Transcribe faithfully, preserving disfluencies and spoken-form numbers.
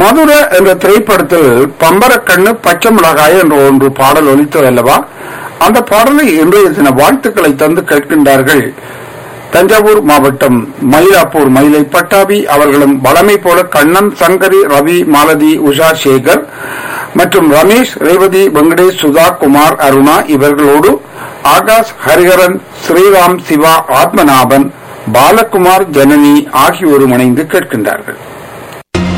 மதுர என்ற திரைப்படத்தில் பம்பரக்கண்ணு பச்சை மிளகாய் என்ற ஒன்று பாடல் ஒலித்தது அல்லவா? அந்த பாடலை இன்றைய தின வாழ்த்துக்களை தந்து கேட்கின்றார்கள். தஞ்சாவூர் மாவட்டம் மயிலாப்பூர் மயிலை பட்டாபி அவர்களும் வளமை போல கண்ணன், சங்கரி, ரவி, மாலதி, உஷா, சேகர் மற்றும் ரமேஷ், ரேவதி, வெங்கடேஷ், சுதா, குமார், அருணா இவர்களோடு ஆகாஷ், ஹரிஹரன், ஸ்ரீராம், சிவா, ஆத்மநாபன், பாலகுமார், ஜனனி ஆகியோரும் இணைந்து கேட்கின்றார்கள்.